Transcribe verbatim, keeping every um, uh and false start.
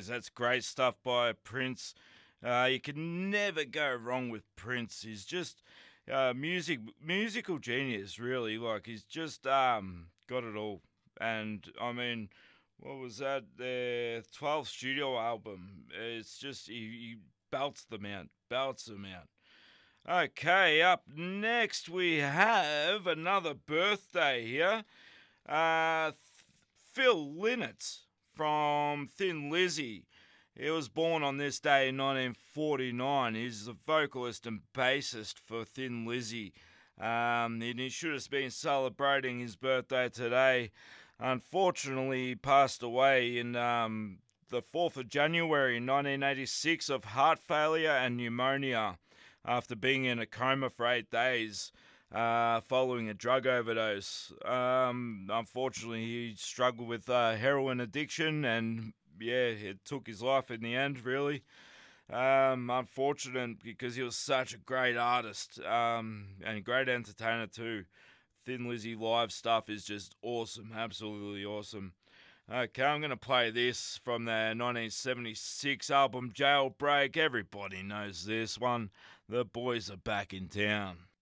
Genius. That's great stuff by Prince. Uh, you can never go wrong with Prince. He's just uh, music, musical genius, really. Like he's just um, got it all. And I mean, what was that? Their twelfth studio album. It's just he, he belts them out, belts them out. Okay, up next we have another birthday here. Uh, Phil Lynott from Thin Lizzy. He was born on this day in nineteen forty-nine. He's the vocalist and bassist for Thin Lizzy. Um, and he should have been celebrating his birthday today. Unfortunately, he passed away in um, the fourth of January nineteen eighty-six of heart failure and pneumonia after being in a coma for eight days uh, following a drug overdose. Um, unfortunately, he struggled with uh, heroin addiction, and yeah, it took his life in the end, really. Um, unfortunate because he was such a great artist um, and a great entertainer too. Thin Lizzy live stuff is just awesome, absolutely awesome. Okay, I'm going to play this from their nineteen seventy-six album Jailbreak. Everybody knows this one. The boys are back in town.